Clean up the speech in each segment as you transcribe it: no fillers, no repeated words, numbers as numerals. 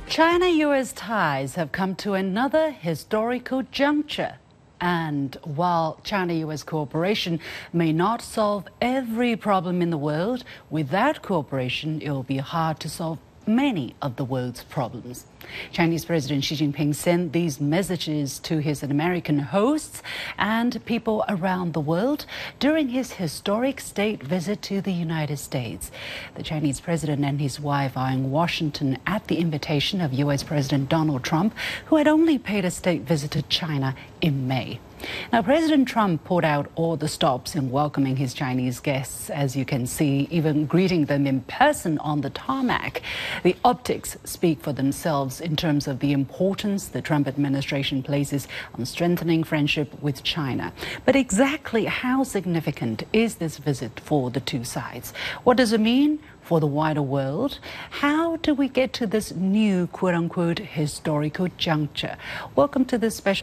China-US ties have come to another historical juncture. And while China-US cooperation may not solve every problem in the world, without cooperation, it will be hard to solve many of the world's problems. Chinese President Xi Jinping sent these messages to his American hosts and people around the world during his historic state visit to the United States. The Chinese president and his wife are in Washington at the invitation of US President Donald Trump, who had only paid a state visit to China in May. Now, President Trump pulled out all the stops in welcoming his Chinese guests, as you can see, even greeting them in person on the tarmac. The optics speak for themselves in terms of the importance the Trump administration places on strengthening friendship with China. But exactly how significant is this visit for the two sides? What does it mean for the wider world? How do we get to this new, quote-unquote, historical juncture? Welcome to this special...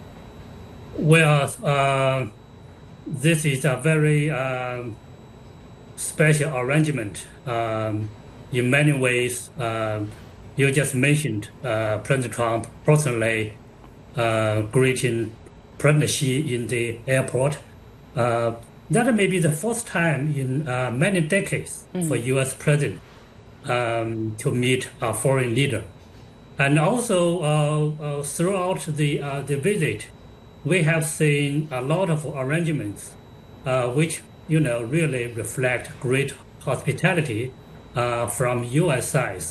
Well, this is a very special arrangement. In many ways, you just mentioned President Trump personally greeting President Xi in the airport. That may be the first time in many decades for U.S. president to meet a foreign leader. And also throughout the visit, we have seen a lot of arrangements which, really reflect great hospitality from U.S. side.